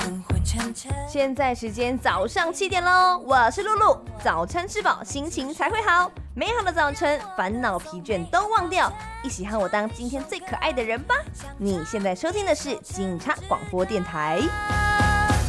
现在时间早上7点喽，我是露露。早餐吃饱，心情才会好。美好的早晨，烦恼疲倦都忘掉，一起和我当今天最可爱的人吧。你现在收听的是警察广播电台。